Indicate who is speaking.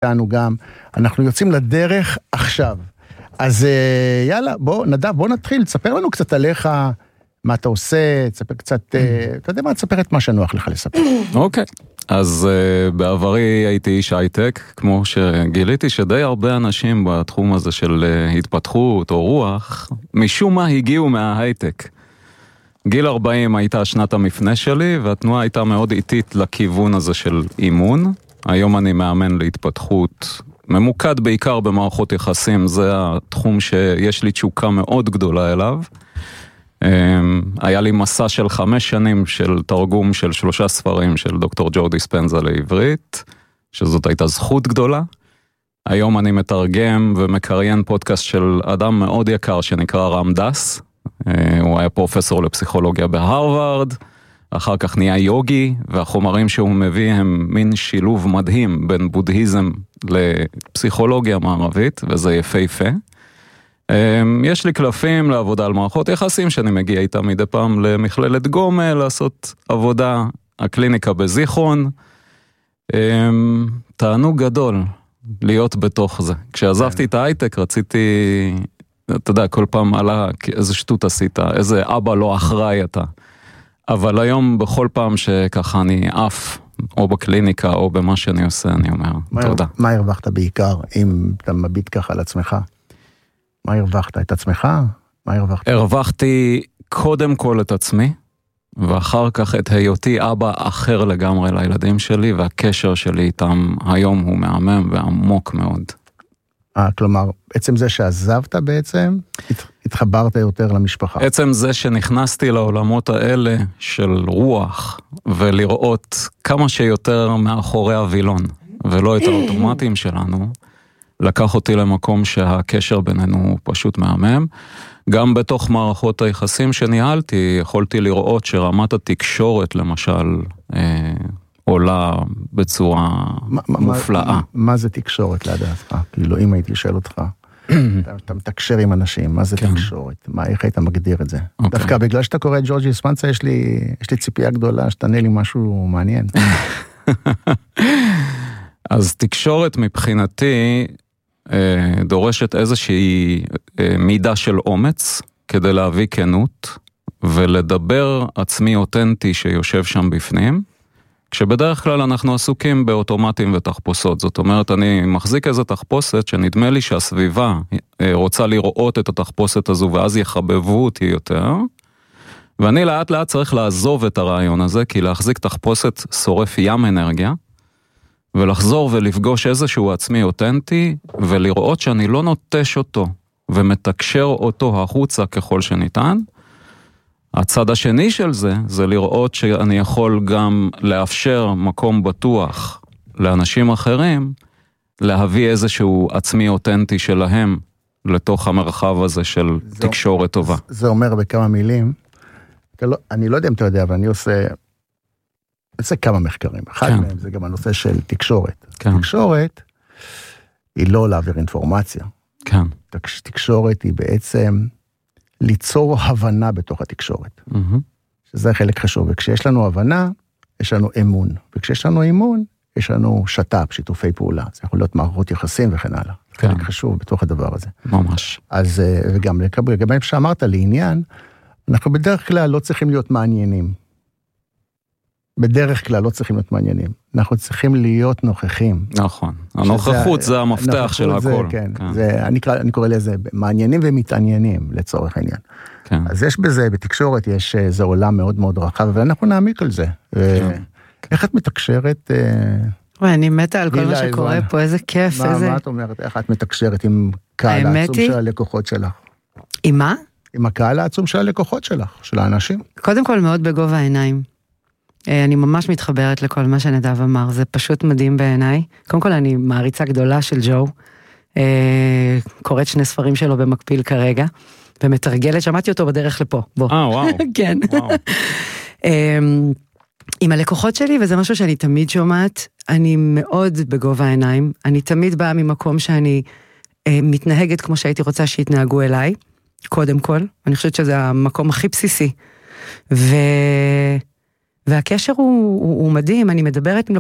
Speaker 1: איתנו גם, אנחנו יוצאים לדרך עכשיו. אז יאללה, נדב, בוא נתחיל, תספר לנו קצת עליך, מה אתה עושה, תספר קצת, אתה יודע מה, תספר את מה שנוח לך לספר.
Speaker 2: אוקיי, אז בעברי הייתי איש הייטק, כמו שגיליתי שדי הרבה אנשים בתחום הזה של התפתחות או רוח, משום מה הגיעו מההייטק. גיל 40 הייתה שנת המפנה שלי, והתנועה הייתה מאוד איטית לכיוון הזה של אימון. היום אני מאמן להתפתחות, ממוקד בעיקר במערכות יחסים, זה התחום שיש לי תשוקה מאוד גדולה אליו. היה לי מסע של 5 שנים של תרגום של 3 ספרים של דוקטור ג'ו דיספנזה לעברית, שזאת הייתה זכות גדולה. היום אני מתרגם ומקריין פודקאסט של אדם מאוד יקר שנקרא רם דס, הוא היה פרופסור לפסיכולוגיה בהרווארד, אחר כך נהיה יוגי, והחומרים שהוא מביא הם מין שילוב מדהים בין בודהיזם לפסיכולוגיה מערבית, וזה יפהפה. יש לי קלפים לעבודה על מערכות יחסים, שאני מגיע איתה מדי פעם למכללת גומה, לעשות עבודה, הקליניקה בזיכרון. תענוג גדול להיות בתוך זה. כשעזבתי את ההייטק רציתי, אתה יודע, כל פעם עלה איזה שטות עשית, איזה אבא לא אחראי אתה. אבל היום בכל פעם שככה אני עף, או בקליניקה או במה שאני עושה, אני אומר, תודה.
Speaker 1: מה הרווחת בעיקר, אם אתה מביט ככה על עצמך? מה הרווחת? את עצמך? מה הרווחת?
Speaker 2: הרווחתי קודם כל את עצמי, ואחר כך את היותי אבא אחר לגמרי לילדים שלי, והקשר שלי איתם היום הוא מהמם ועמוק מאוד.
Speaker 1: כלומר, עצם זה שעזבת בעצם, התחברת יותר למשפחה.
Speaker 2: עצם זה שנכנסתי לעולמות האלה של רוח, ולראות כמה שיותר מאחורי הווילון, ולא את האוטומטים שלנו, לקח אותי למקום שהקשר בינינו הוא פשוט מהמם. גם בתוך מערכות היחסים שניהלתי, יכולתי לראות שרמת התקשורת, למשל, עולה בצורה מופלאה.
Speaker 1: מה זה תקשורת לדעתך? כאילו, אם הייתי שואל אותך, אתה מתקשר עם אנשים, מה זה תקשורת? איך היית מגדיר את זה? דווקא בגלל שאתה קורא את ג'ורג' דיספנזה, יש לי ציפייה גדולה, שתענה לי משהו מעניין.
Speaker 2: אז תקשורת מבחינתי דורשת איזושהי מידה של אומץ, כדי להביא כנות, ולדבר עצמי אותנטי שיושב שם בפנים, כשבדרך כלל אנחנו עסוקים באוטומטים ותחפושות. זאת אומרת, אני מחזיק איזו תחפושת שנדמה לי שהסביבה רוצה לראות את התחפושת הזו, ואז יחבבו אותי יותר, ואני לאט לאט צריך לעזוב את הרעיון הזה, כי להחזיק תחפושת שורף ים אנרגיה, ולחזור ולפגוש איזשהו עצמי אותנטי, ולראות שאני לא נוטש אותו, ומתקשר אותו החוצה ככל שניתן. הצד השני של זה, זה לראות שאני יכול גם לאפשר מקום בטוח לאנשים אחרים, להביא איזשהו עצמי אותנטי שלהם, לתוך המרחב הזה של תקשורת טובה.
Speaker 1: זה אומר בכמה מילים, אני לא יודע אם אתה יודע, אבל אני עושה כמה מחקרים. אחד מהם זה גם הנושא של תקשורת. תקשורת היא לא להעביר אינפורמציה. תקשורת היא בעצם ליצור הבנה בתוך התקשורת. שזה חלק חשוב. וכשיש לנו הבנה, יש לנו אמון. וכשיש לנו אמון, יש לנו שת"פ, שיתופי פעולה. זה יכול להיות מערכות יחסים וכן הלאה. חלק חשוב בתוך הדבר הזה.
Speaker 2: ממש.
Speaker 1: אז וגם לגבי שאמרת לעניין, אנחנו בדרך כלל לא צריכים להיות מעניינים. בדרך כלל לא צריכים להיות מעניינים. אנחנו צריכים להיות נוכחים.
Speaker 2: נכון. הנוכחות זה המפתח של הכל.
Speaker 1: כן. אני קורא לזה מעניינים ומתעניינים לצורך העניין. אז יש בזה, בתקשורת יש איזה עולם מאוד מאוד רחב, ואנחנו נעמיק על זה. איך את מתקשרת?
Speaker 3: אני מתה על כל מה שקורה פה, איזה כיף.
Speaker 1: מה את אומרת? איך את מתקשרת עם קהל העצום של הלקוחות שלך?
Speaker 3: עם מה?
Speaker 1: עם הקהל העצום של הלקוחות שלך, של האנשים.
Speaker 3: קודם כל מאוד בגובה העיניים. אני ממש מתחברת לכל מה שנדב אמר, זה פשוט מדהים בעיניי. קודם כל אני מעריצה גדולה של ג'ו, קוראת 2 ספרים שלו במקביל כרגע, ומתרגלת, שמעתי אותו בדרך לפה, בוא.
Speaker 2: וואו.
Speaker 3: כן. עם הלקוחות שלי, וזה משהו שאני תמיד שומעת, אני מאוד בגובה העיניים, אני תמיד באה ממקום שאני מתנהגת כמו שהייתי רוצה שיתנהגו אליי, קודם כל, אני חושבת שזה המקום הכי בסיסי, והקשר הוא מדהים, אני מדברת עם